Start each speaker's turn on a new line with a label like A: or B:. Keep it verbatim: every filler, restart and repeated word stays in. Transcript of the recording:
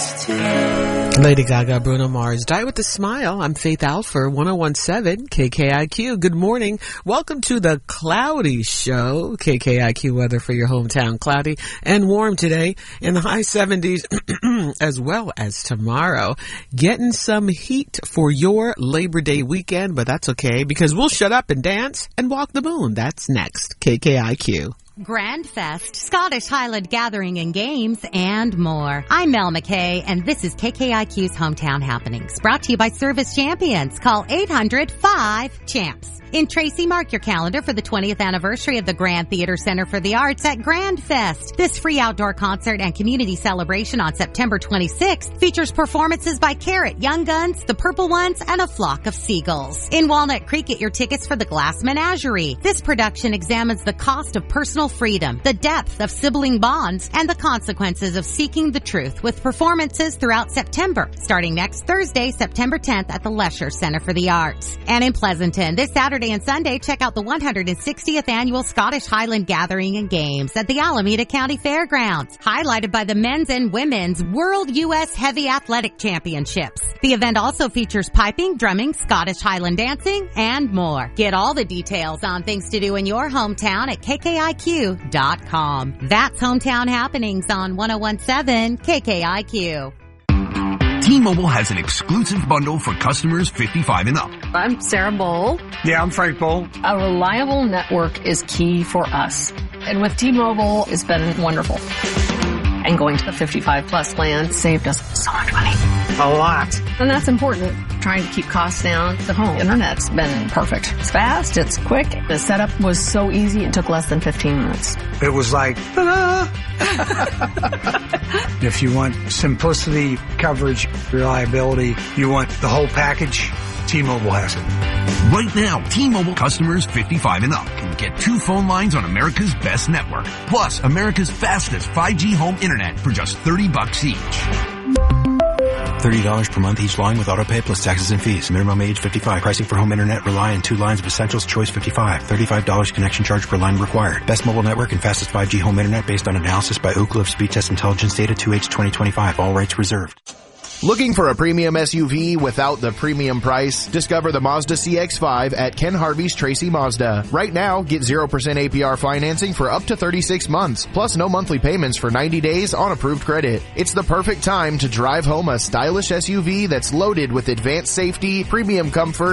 A: Lady Gaga, Bruno Mars, Die with a Smile. I'm Faith Alford, one oh one seven K K I Q. Good morning. Welcome to the Cloudy Show. K K I Q weather for your hometown. Cloudy and warm today in the high seventies as well as tomorrow. Getting some heat for your Labor Day weekend, but that's okay because we'll shut up and dance and walk the moon. That's next. K K I Q.
B: Grand Fest, Scottish Highland Gathering and Games, and more. I'm Mel McKay, and this is K K I Q's Hometown Happenings, brought to you by Service Champions. Call eight hundred five champs. In Tracy, mark your calendar for the twentieth anniversary of the Grand Theater Center for the Arts at Grand Fest. This free outdoor concert and community celebration on September twenty-sixth features performances by Carrot, Young Guns, The Purple Ones, and a Flock of Seagulls. In Walnut Creek, get your tickets for the Glass Menagerie. This production examines the cost of personal freedom, the depth of sibling bonds, and the consequences of seeking the truth with performances throughout September, starting next Thursday, September tenth at the Lesher Center for the Arts. And in Pleasanton, this Saturday and Sunday, check out the one hundred sixtieth Annual Scottish Highland Gathering and Games at the Alameda County Fairgrounds, highlighted by the men's and women's World U S Heavy Athletic Championships. The event also features piping, drumming, Scottish Highland dancing, and more. Get all the details on things to do in your hometown at K K I Q dot com. That's Hometown Happenings on one oh one seven K K I Q.
C: T-Mobile has an exclusive bundle for customers fifty-five and up.
D: I'm Sarah Bowl.
E: Yeah, I'm Frank Bowl.
D: A reliable network is key for us. And with T-Mobile, it's been wonderful. And going to the fifty-five plus plan saved us so much money.
E: A lot.
D: And that's important. Trying to keep costs down. The home internet's been perfect. It's fast, it's quick. The setup was so easy, it took less than fifteen minutes.
E: It was like, ta-da! If you want simplicity, coverage, reliability, you want the whole package, T-Mobile has it.
C: Right now, T-Mobile customers fifty-five and up can get two phone lines on America's best network, plus America's fastest five G home internet for just thirty bucks each.
F: thirty dollars per month each line with autopay plus taxes and fees. Minimum age fifty-five. Pricing for home internet rely on two lines of Essentials Choice fifty-five. thirty-five dollars connection charge per line required. Best mobile network and fastest five G home internet based on analysis by Ookla of Speed Test Intelligence data two H twenty twenty-five. All rights reserved.
G: Looking for a premium S U V without the premium price? Discover the Mazda C X five at Ken Harvey's Tracy Mazda. Right now, get zero percent A P R financing for up to thirty-six months, plus no monthly payments for ninety days on approved credit. It's the perfect time to drive home a stylish S U V that's loaded with advanced safety, premium comfort,